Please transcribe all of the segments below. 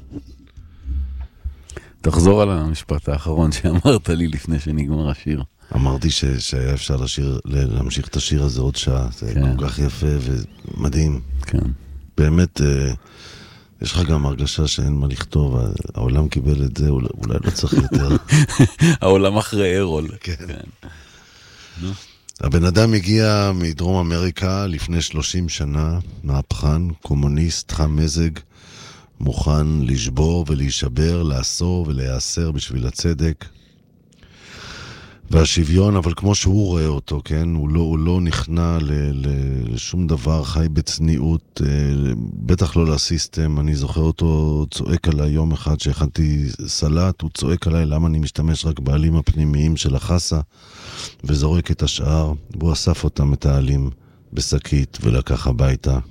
תחזור על המשפט האחרון שאמרת לי לפני שנגמר השיר. אמרתי שהיה אפשר להמשיך את השיר הזה עוד שעה, זה כל כך יפה ומדהים. כן. באמת, יש לך גם הרגשה שאין מה לכתוב, העולם קיבל את זה, אולי לא צריך יותר. העולם אחרי ארול. כן. הבן אדם הגיע מדרום אמריקה לפני 30 שנה, מהפכן, קומוניסט, חם מזג, מוכן לשבור ולהישבר, לאסור ולהיאסר בשביל הצדק והשוויון, אבל כמו שהוא רואה אותו, כן? הוא לא נכנע לשום דבר, חי בצניעות, בטח לא לסיסטם. אני זוכר אותו צועק עליי יום אחד שהכנתי סלט, הוא צועק עליי למה אני משתמש רק בעלים הפנימיים של החסה, וזורק את השאר, והוא אסף אותם את העלים בשקית ולקח הביתה.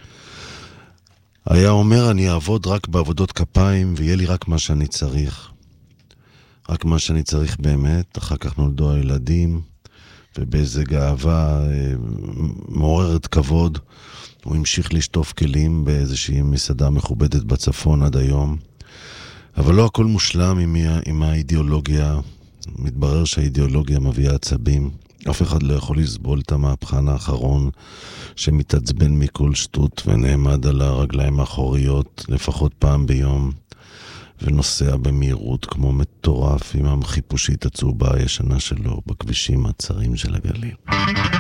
היה אומר, אני אעבוד רק בעבודות כפיים, ויהיה לי רק מה שאני צריך. רק מה שאני צריך באמת. אחר כך נולדו הילדים, ובאיזה גאווה מעוררת כבוד, הוא המשיך לשטוף כלים באיזושהי מסעדה מכובדת בצפון עד היום. אבל לא הכל מושלם עם האידיאולוגיה. מתברר שהאידיאולוגיה מביאה עצבים. אף אחד לא יכול לסבול את המהפכן האחרון שמתעצבן מכל שטות ונעמד על הרגליים האחוריות לפחות פעם ביום ונוסע במהירות כמו מטורף עם החיפושית הצהובה הישנה שלו בכבישים הצרים של הגליל.